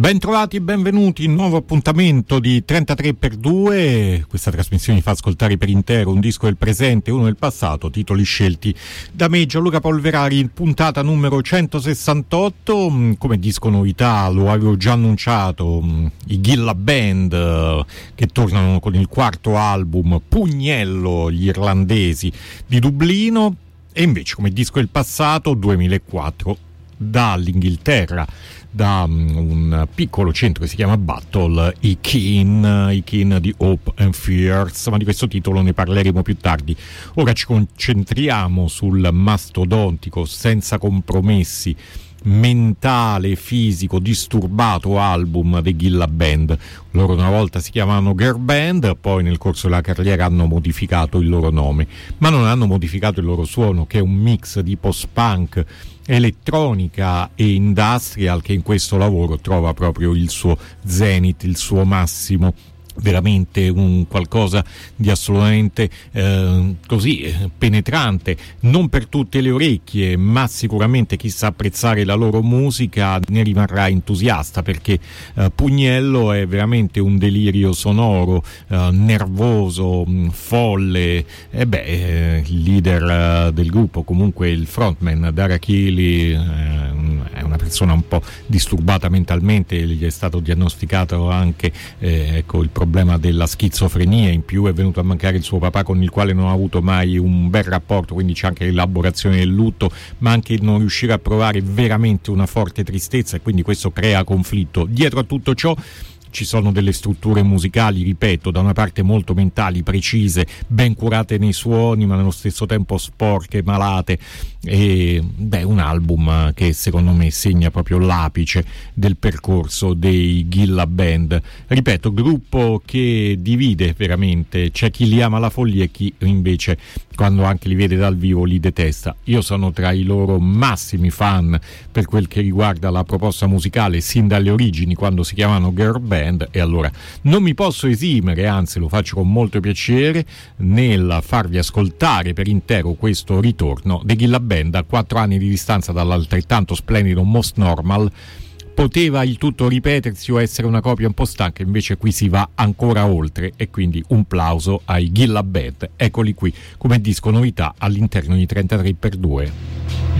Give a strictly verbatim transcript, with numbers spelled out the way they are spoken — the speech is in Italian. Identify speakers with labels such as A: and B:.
A: Bentrovati e benvenuti, nuovo appuntamento di trentatré per due. Questa trasmissione fa ascoltare per intero un disco del presente e uno del passato, titoli scelti da me, Gianluca Polverari, puntata numero centosessantotto. Come disco novità, lo avevo già annunciato, i Gilla Band che tornano con il quarto album Pugnello, gli irlandesi di Dublino. E invece come disco del passato, duemilaquattro, dall'Inghilterra, da un piccolo centro che si chiama Battle, i Keane, i Keane di Hope and Fears, ma di questo titolo ne parleremo più tardi. Ora ci concentriamo sul mastodontico, senza compromessi, mentale e fisico disturbato album dei Gilla Band. Loro una volta si chiamavano Girl Band, poi nel corso della carriera hanno modificato il loro nome, ma non hanno modificato il loro suono, che è un mix di post-punk, elettronica e industrial, che in questo lavoro trova proprio il suo zenith, il suo massimo. Veramente un qualcosa di assolutamente eh, così eh, penetrante, non per tutte le orecchie, ma sicuramente chi sa apprezzare la loro musica ne rimarrà entusiasta, perché eh, Pugnello è veramente un delirio sonoro, eh, nervoso, mh, folle. E beh, eh, il leader eh, del gruppo, comunque il frontman Dara Keeley, eh, è una persona un po' disturbata mentalmente, gli è stato diagnosticato anche eh, ecco il problema della schizofrenia, in più è venuto a mancare il suo papà con il quale non ha avuto mai un bel rapporto, quindi c'è anche l'elaborazione del lutto, ma anche il non riuscire a provare veramente una forte tristezza, e quindi questo crea conflitto. Dietro a tutto ciò ci sono delle strutture musicali, ripeto, da una parte molto mentali, precise, ben curate nei suoni, ma nello stesso tempo sporche, malate, e beh, un album che secondo me segna proprio l'apice del percorso dei Gilla Band. Ripeto, gruppo che divide veramente, c'è chi li ama alla follia e chi invece, quando anche li vede dal vivo, li detesta. Io sono tra i loro massimi fan per quel che riguarda la proposta musicale, sin dalle origini, quando si chiamano Girl Band, e allora non mi posso esimere, anzi lo faccio con molto piacere, nel farvi ascoltare per intero questo ritorno dei Gilla Band a quattro anni di distanza dall'altrettanto splendido Most Normal. Poteva il tutto ripetersi o essere una copia un po' stanca, invece qui si va ancora oltre, e quindi un plauso ai Gilla Band. Eccoli qui come disco novità all'interno di trentatré per due.